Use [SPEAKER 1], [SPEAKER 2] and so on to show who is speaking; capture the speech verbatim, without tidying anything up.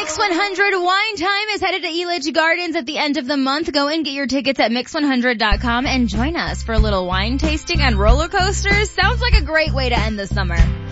[SPEAKER 1] Mix one hundred Wine Time is headed to Elitch Gardens at the end of the month. Go and get your tickets at mix one hundred dot com and join us for a little wine tasting and roller coasters. Sounds like a great way to end the summer.